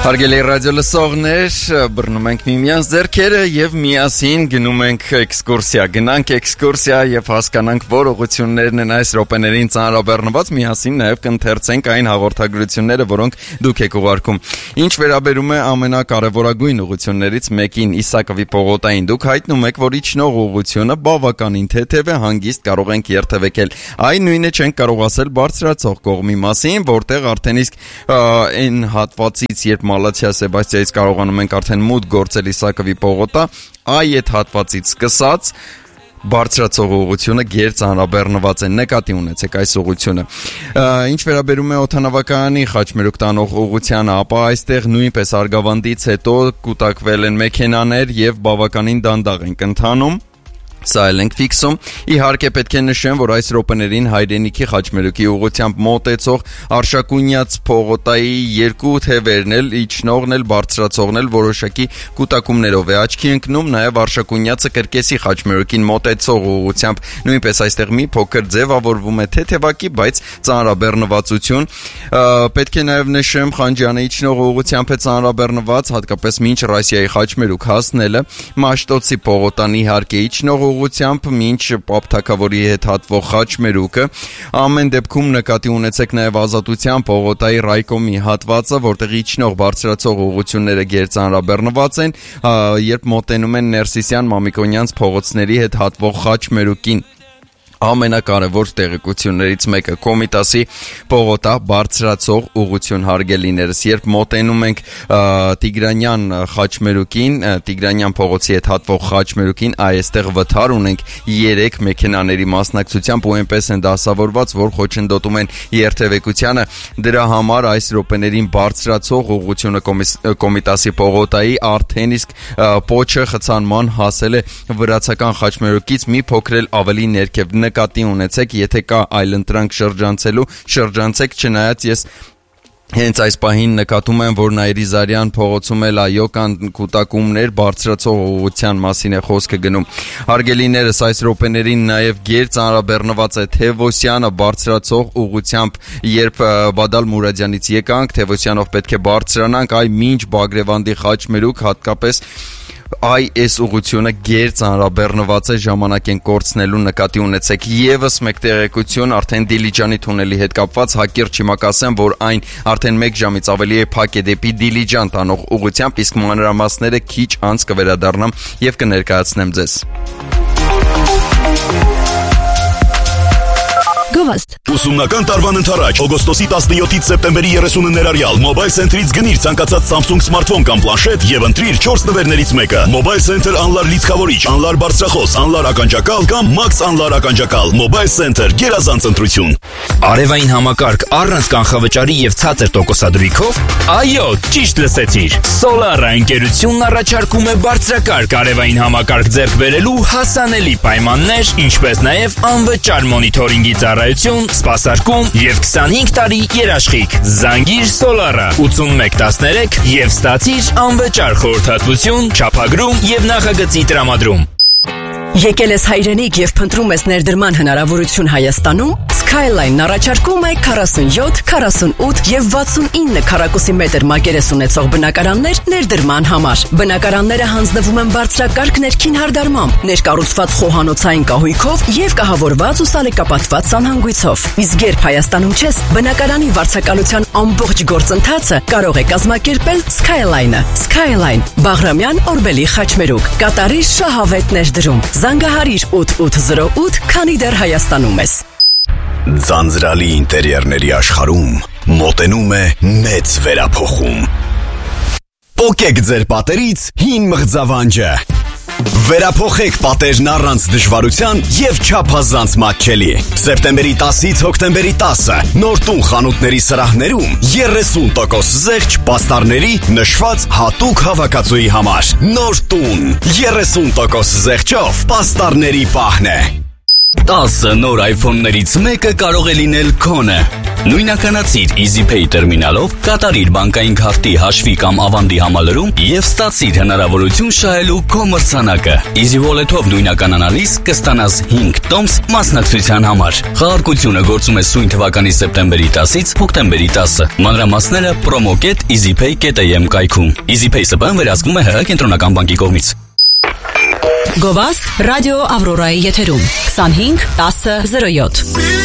Հարգելի ռադիո լսողներ, բռնում ենք միմյանց ձեռքերը եւ միասին գնում ենք էքսկուրսիա։ Գնանք էքսկուրսիա եւ հասկանանք, որ ուղղություններն են այս րոպեներին ծանրաբեռնված, միասին նաեւ կընթերցենք այն հաղորդագրությունները, որոնք դուք եք ուղարկում։ Ինչ վերաբերում է ամենակարևորագույն ուղղություններից մեկին, Իսակովի պողոտային, դուք հայտնում եք, որ իջնող ուղղությունը բավականին թեթև է, հանգիստ կարող ենք երթևեկել։ Այն նույնը չենք կարող ասել բարձրացող կողմի մասին, որտեղ արդեն իսկ այն հատվածից, երբ Մալաթիա Սեբաստիայից կարողանում ենք արդեն մուտք գործել Իսակովի պողոտա, այդ հատվածից սկսած բարձրացող ուղղությունը գերծանրաբեռնված է, նկատի ունեցեք այս ուղղությունը։ Ինչ վերաբերում է օդանավակայանի Խաչմերուկ տանող ուղղությանը, ապա այստեղ նույնպես Արգավանդից հետո կուտակվել են մեքենաներ եւ բավականին դանդաղ են ընթանում։ Սա էլ ենք ֆիքսում։ Իհարկե պետք է նշեմ, որ այս րոպեներին հայրենիքի Խաչմերուկի ուղղությամբ մոտեցող Արշակունյաց պողոտայի երկու թևերն էլ, իջնողն էլ, բարձրացողն էլ որոշակի կուտակումներով է աչքի ընկնում, նաև Արշակունյացը Կրկեսի Խաչմերուկին մոտեցող ուղղությամբ նույնպես այստեղ մի փոքր ձևավորվում է թեթևակի, բայց ծանրաբեռնվածություն։ Պետք է նաև նշեմ, Խանջյանը իջնող ուղղությամբ է ծանրաբեռնված, հատկապես մինչ Ռասիայի Խաչմերուկ հասնելը, Մաշտոցի պողոտան իհարկե իջնող ուղղությամբ մինչ Պապ Թագավորի հետ հատվող Խաչմերուկը, ամեն դեպքում նկատի ունեցեք նաև Ազատության պողոտայի Ռայկոմի հատվածը, որտեղ իջնող բարձրացող ուղղությունները գերծանրաբեռնված են, երբ մոտենում են Ներսիսյան Մամիկոնյանց փողոցների հետ հատվող Խաչմերուկին։ Ամենակարևոր տեղեկություններից մեկը Կոմիտասի պողոտա բարձրացող ուղղություն, հարգելիներս, երբ մոտենում ենք Տիգրանյան Խաչմերուկին, Տիգրանյան փողոցի հետ հատվող Խաչմերուկին, այստեղ վթար ունենք 3 մեքենաների մասնակցությամբ ու այնպես են դասավորված, որ խոչընդոտում են երթևեկությանը։ Դրա համար այս րոպեներին բարձրացող ուղղությունը Կոմիտասի պողոտայի արդեն իսկ պոչը խցանման հասել է վրացական Խաչմերուկից մի փոքր էլ ավելի ներքև։ Նկատի ունեցեք, եթե կա այլընտրանք շրջանցելու, շրջանցեք, չնայած ես հենց այս պահին նկատում եմ, որ Նայիրիզարյան փողոցում էլ այո կան կուտակումներ, բարձրացող ուղղության մասին է խոսքը գնում։ Հարգելիներս, այս րոպեներին նաև գերծանրաբեռնված է Թևոսյանը բարձրացող ուղղությամբ, երբ Բադալ Մուրադյանից եկանք, Թևոսյանով պետք է բարձրանանք, այ մինչ Բագրևանդի Խաչմերուկ, հատկապես այս ուղղությունը գերծանրաբեռնված է, ժամանակ են կորցնելու, նկատի ունեցեք։ Եվս մեկ տեղեկություն արդեն Դիլիջանի թունելի հետ կապված, հակիրճ հիմա կասեմ, որ այն արդեն 1 ժամից ավելի է փակ է դեպի Դիլիջան տանող ուղղությամբ, իսկ մանրամասները քիչ անց կվերադառնամ եւ կներկայացնեմ ձեզ։ Գովաստ Ուսումնական տարվան ընթരാճ օգոստոսի 17-ից սեպտեմբերի 30-ը ներառյալ Mobile Center-ից գնիր ցանկացած Samsung սմարթֆոն կամ պլանշետ եւ ընտրիր 4 նվերներից մեկը։ Mobile Center անլար լիցքավորիչ, անլար բարձրախոս, անլար ականջակալ կամ Max անլար ականջակալ։ Mobile Center գերազանց ընտրություն։ Արևային համակարգ առանց կանխավճարի եւ ցածր տոկոսադրույքով։ Այո, ճիշտ լսեցիր։ Solar-ը ընկերությունն առաջարկում է բարձրակարգ արևային համակարգ ձեռք բերելու հասանելի պայմաններ, ինչպես նաեւ անվճար մոնիթորինգի ծառայություն, սպասարկում եւ 25 տարի երաշխիք։ Զանգիր Solar-ը 8113 եւ ստացիր անվճար խորհրդատվություն, չափագրում եւ նախագծի տրամադրում։ Եկել ես հայրենիք եւ փնտրում ես ներդրման հնարավորություն Հայաստանում, Skyline-ն առաջարկում է 47, 48 եւ 69 քառակուսի մետր մակերես ունեցող բնակարաններ ներդրման համար։ Բնակարանները հանձնվում են բարձրակարգ ներքին հարդարմամբ, ներկառուցված խոհանոցային կահույքով եւ կահավորված ու սալիկապատված սանհանգույցով։ Իսկ երբ Հայաստանում չես, բնակարանի վարձակալության ամբողջ գործընթացը կարող է կազմակերպել Skyline-ը։ Skyline, Բաղրամյան, Օրբելի, Խաչմերուկ, Կատարի շահավետ ներդրում։ Զանգահարիր 8808, քանի դեռ Հայաստանում ես։ Ձանձրալի ինտերիերների աշխարհում մոտենում է մեծ վերափոխում։ Պոկեք ձեր պատերից հին մղձավանջը։ Վերափոխեք պատերն առանց դժվարության եւ չափազանց մատչելի։ Սեպտեմբերի 10-ից հոկտեմբերի 10-ը նոր տուն խանութների սրահներում 30% զեղչ պաստառների նշված հատուկ հավաքածուի համար։ Նոր տուն 30% զեղչով պաստառների պահն է։ 10 նոր iPhone-ներից մեկը կարող է լինել քոնը։ Նույնականացիր EasyPay տերմինալով, կատարիր բանկային քարտի հաշվի կամ ավանդի համալրում եւ ստացիր հնարավորություն շահելու քո մրցանակը։ Easy Wallet-ով նույնականանալիս կստանաս 5 տոմս մասնակցության համար։ Խաղարկությունը գործում է սույն թվականի սեպտեմբերի 10-ից հոկտեմբերի 10-ը։ Մանրամասները promo.easypay.am կայքում։ EasyPay ՍՊԸ-ն վերահսկվում է ՀՀ կենտրոնական բանկի կողմից։ Գովաստ ռադիո Ավրորայի եթերում 25 10 07